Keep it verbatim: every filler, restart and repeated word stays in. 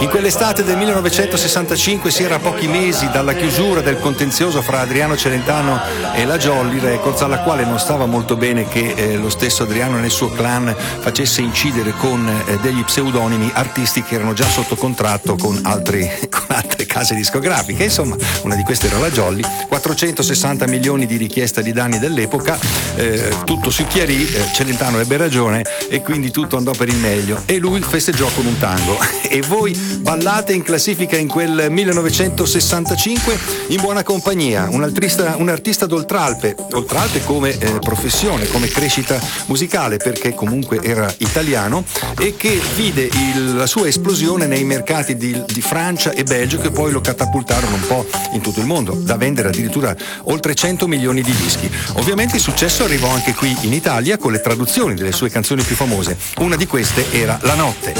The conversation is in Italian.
In quell'estate del millenovecentosessantacinque si era a pochi mesi dalla chiusura del contenzioso fra Adriano Celentano e la Jolly Records, alla quale non stava molto bene che eh, lo stesso Adriano nel suo clan facesse incidere con eh, degli pseudonimi artisti che erano già sotto contratto con, altri, con altre case discografiche. Insomma, una di queste era la Jolly. Quattrocentosessanta milioni di richiesta di danni dell'epoca, eh, tutto si chiarì, eh, Celentano ebbe ragione e quindi tutto andò per il meglio e lui festeggiò con un tango. E voi ballate in classifica in quel millenovecentosessantacinque in buona compagnia, un artista, un artista d'Oltralpe, Oltralpe come eh, professione, come crescita musicale, perché comunque era italiano e che vide il, la sua esplosione nei mercati di, di Francia e Belgio, che poi lo catapultarono un po' in tutto il mondo, da vendere addirittura oltre cento milioni di dischi. Ovviamente il successo arrivò anche qui in Italia con le traduzioni delle sue canzoni più famose. Una di queste era La notte.